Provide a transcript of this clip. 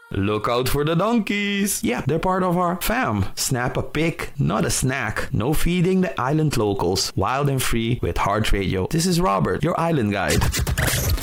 Look out for the donkeys. Yeah, they're part of our fam. Snap a pic, not a snack. No feeding the island locals. Wild and free with Heart Radio. This is Robert, your island guide.